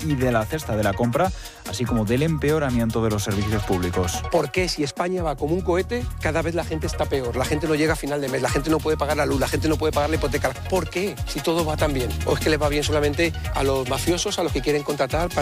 y de la cesta de la compra, así como del empeoramiento de los servicios públicos. ¿Por qué si España va como un cohete, cada vez la gente está peor? La gente no llega a final de mes, la gente no puede pagar la luz, la gente no puede pagar la hipoteca. ¿Por qué? Si todo va tan bien. ¿O es que les va bien solamente a los mafiosos, a los que quieren contratar para